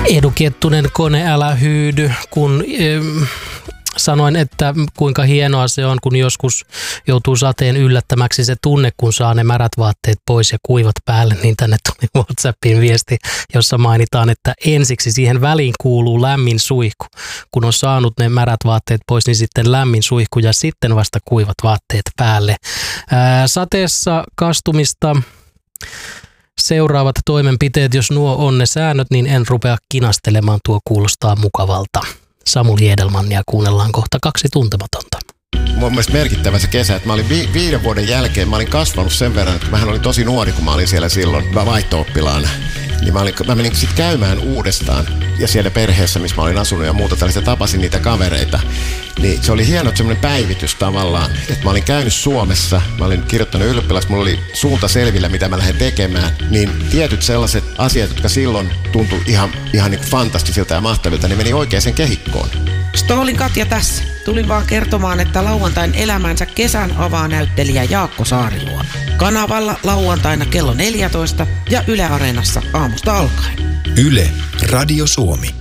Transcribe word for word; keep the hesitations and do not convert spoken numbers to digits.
Edu Kettunen, Kone, älä hyydy, kun ähm, sanoin, että kuinka hienoa se on, kun joskus joutuu sateen yllättämäksi se tunne, kun saa ne märät vaatteet pois ja kuivat päälle, niin tänne tuli WhatsAppiin viesti, jossa mainitaan, että ensiksi siihen väliin kuuluu lämmin suihku. Kun on saanut ne märät vaatteet pois, niin sitten lämmin suihku ja sitten vasta kuivat vaatteet päälle. Ää, sateessa kastumista seuraavat toimenpiteet, jos nuo on ne säännöt, niin en rupea kinastelemaan, tuo kuulostaa mukavalta. Samuli Edelmannia kuunnellaan kohta kaksi tuntematonta. Mun mielestä merkittävä se kesä, että mä olin vi- viiden vuoden jälkeen, mä olin kasvanut sen verran, että mähän olin tosi nuori, kun mä olin siellä silloin vaihto-oppilaana. Niin mä, olin, mä menin sitten käymään uudestaan ja siellä perheessä, missä mä olin asunut ja muuta tällaista, tapasin niitä kavereita. Niin se oli hieno semmoinen päivitys tavallaan, että mä olin käynyt Suomessa, mä olin kirjoittanut ylioppilaaksi, mulla oli suunta selvillä, mitä mä lähden tekemään. Niin tietyt sellaiset asiat, jotka silloin tuntui ihan, ihan niin kuin fantastisilta ja mahtavilta, niin meni oikeaan kehikkoon. Stoolin Katja tässä. Tulin vaan kertomaan, että lauantain elämänsä kesän avaa näyttelijä Jaakko Saariluoto. Kanavalla lauantaina kello neljätoista ja Yle Areenassa aamusta alkaen. Yle, Radio Suomi.